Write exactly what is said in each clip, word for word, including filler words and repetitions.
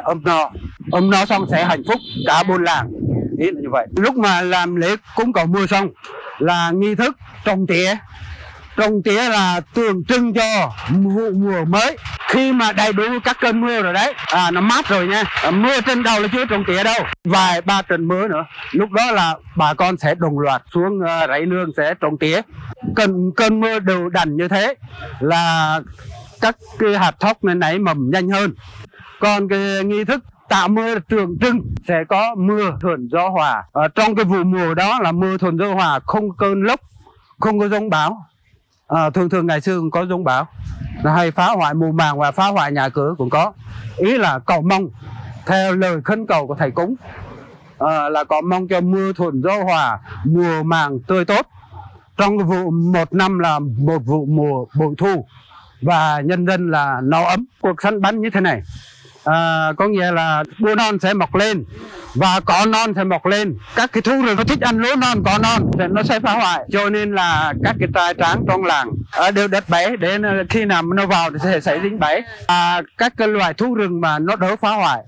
ấm no, ấm no xong sẽ hạnh phúc cả buôn làng, ý là như vậy. Lúc mà làm lễ cúng cầu mưa xong là nghi thức trồng tỉa. Trồng tỉa là tượng trưng cho vụ mùa mới. Khi mà đầy đủ các cơn mưa rồi đấy, à, nó mát rồi nha, à, mưa trên đầu là chưa trồng tỉa đâu, vài ba trận mưa nữa, lúc đó là bà con sẽ đồng loạt xuống uh, rẫy nương sẽ trồng tỉa. Cơn cơn mưa đều đặn như thế là các cái hạt thóc này nảy mầm nhanh hơn. Còn cái nghi thức tạo mưa tượng trưng sẽ có mưa thuận gió hòa. Ở trong cái vụ mùa đó là mưa thuận gió hòa, không cơn lốc, không có giông bão. À, thường thường ngày xưa cũng có giông bão, là hay phá hoại mùa màng và phá hoại nhà cửa cũng có. Ý là cầu mong theo lời khấn cầu của thầy cúng, à, là cầu mong cho mưa thuận gió hòa, mùa màng tươi tốt. Trong cái vụ một năm là một vụ mùa bội thu và nhân dân là no ấm. Cuộc săn bắn như thế này, à, có nghĩa là đua non sẽ mọc lên và cỏ non sẽ mọc lên. Các cái thú rừng nó thích ăn lúa non, cỏ non thì nó sẽ phá hoại, cho nên là các cái trai tráng trong làng ở đều đất bẫy để khi nào nó vào thì sẽ xảy dính bẫy, à, các cái loài thú rừng mà nó đỡ phá hoại.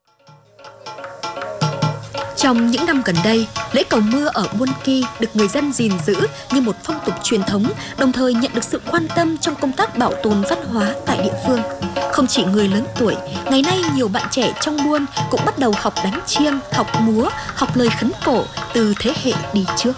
Trong những năm gần đây, lễ cầu mưa ở Buôn Ki được người dân gìn giữ như một phong tục truyền thống, đồng thời nhận được sự quan tâm trong công tác bảo tồn văn hóa tại địa phương. Không chỉ người lớn tuổi, ngày nay nhiều bạn trẻ trong buôn cũng bắt đầu học đánh chiêng, học múa, học lời khấn cổ từ thế hệ đi trước.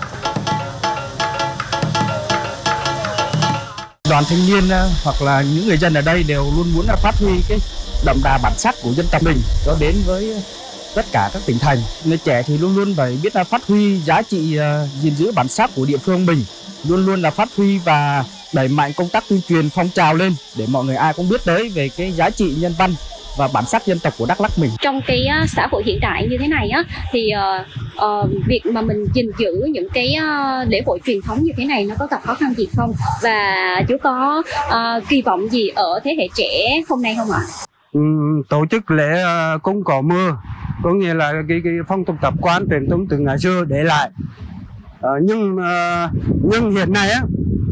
Đoàn thanh niên hoặc là những người dân ở đây đều luôn muốn là phát huy cái đậm đà bản sắc của dân tộc mình cho đến với tất cả các tỉnh thành. Người trẻ thì luôn luôn phải biết là phát huy giá trị uh, gìn giữ bản sắc của địa phương mình, luôn luôn là phát huy và đẩy mạnh công tác tuyên truyền phong trào lên để mọi người ai cũng biết tới về cái giá trị nhân văn và bản sắc dân tộc của Đắk Lắk mình. Trong cái uh, xã hội hiện đại như thế này á, thì uh, uh, việc mà mình gìn giữ những cái uh, lễ hội truyền thống như thế này nó có gặp khó khăn gì không? Và chú có uh, kỳ vọng gì ở thế hệ trẻ hôm nay không ạ? Ừ, tổ chức lễ uh, cúng cầu mưa có nghĩa là cái, cái phong tục tập quán truyền thống từ ngày xưa để lại, uh, nhưng uh, nhưng hiện nay á,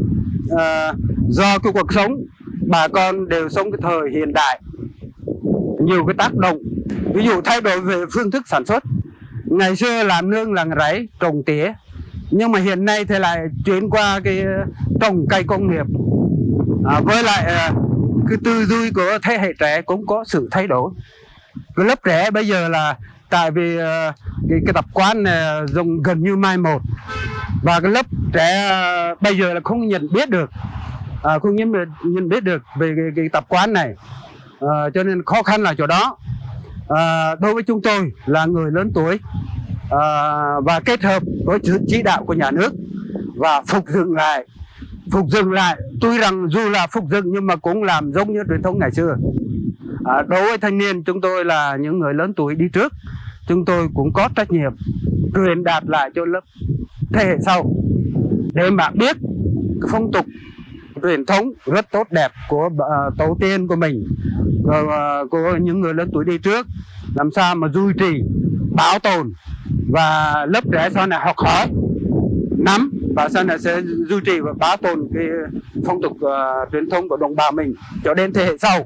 uh, do cái cuộc sống bà con đều sống cái thời hiện đại, nhiều cái tác động, ví dụ thay đổi về phương thức sản xuất. Ngày xưa làm nương làm rẫy trồng tỉa, nhưng mà hiện nay thì lại chuyển qua cái trồng cây công nghiệp, à, với lại uh, cái tư duy của thế hệ trẻ cũng có sự thay đổi. Cái lớp trẻ bây giờ là tại vì uh, cái, cái tập quán này dùng gần như mai một, và cái lớp trẻ uh, bây giờ là không nhận biết được, uh, không nhận, nhận biết được về cái, cái tập quán này, uh, cho nên khó khăn là chỗ đó. Uh, đối với chúng tôi là người lớn tuổi uh, và kết hợp với sự chỉ đạo của nhà nước và phục dựng lại, phục dựng lại tuy rằng dù là phục dựng nhưng mà cũng làm giống như truyền thống ngày xưa. À, đối với thanh niên chúng tôi là những người lớn tuổi đi trước, chúng tôi cũng có trách nhiệm truyền đạt lại cho lớp thế hệ sau để mà biết phong tục truyền thống rất tốt đẹp của uh, tổ tiên của mình, uh, của những người lớn tuổi đi trước, làm sao mà duy trì, bảo tồn và lớp trẻ sau này học hỏi, nắm và sau này sẽ duy trì và bảo tồn cái phong tục uh, truyền thống của đồng bào mình cho đến thế hệ sau.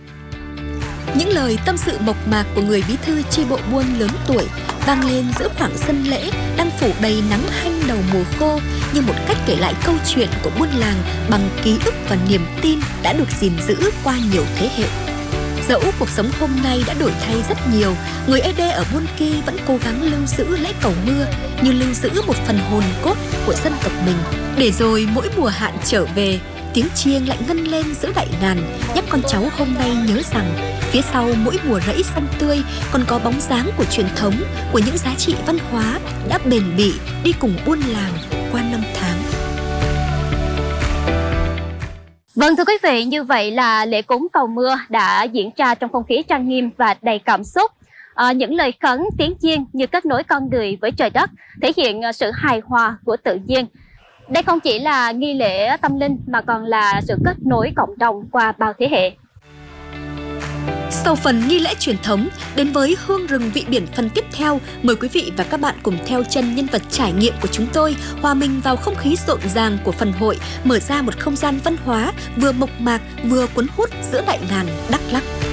Những lời tâm sự mộc mạc của người bí thư chi bộ buôn lớn tuổi vang lên giữa khoảng sân lễ đang phủ đầy nắng hanh đầu mùa khô như một cách kể lại câu chuyện của buôn làng bằng ký ức và niềm tin đã được gìn giữ qua nhiều thế hệ. Dẫu cuộc sống hôm nay đã đổi thay rất nhiều, người Ê Đê ở Buôn Ki vẫn cố gắng lưu giữ lễ cầu mưa như lưu giữ một phần hồn cốt của dân tộc mình, để rồi mỗi mùa hạn trở về, tiếng chiêng lại ngân lên giữa đại ngàn, nhắc con cháu hôm nay nhớ rằng phía sau mỗi mùa rẫy xanh tươi còn có bóng dáng của truyền thống, của những giá trị văn hóa đã bền bỉ đi cùng buôn làng qua năm tháng. Vâng, thưa quý vị, như vậy là lễ cúng cầu mưa đã diễn ra trong không khí trang nghiêm và đầy cảm xúc. À, những lời khấn, tiếng chiêng như kết nối con người với trời đất, thể hiện sự hài hòa của tự nhiên. Đây không chỉ là nghi lễ tâm linh mà còn là sự kết nối cộng đồng qua bao thế hệ. Sau phần nghi lễ truyền thống, đến với Hương rừng vị biển phần tiếp theo, mời quý vị và các bạn cùng theo chân nhân vật trải nghiệm của chúng tôi hòa mình vào không khí rộn ràng của phần hội, mở ra một không gian văn hóa vừa mộc mạc vừa cuốn hút giữa đại ngàn Đắk Lắk.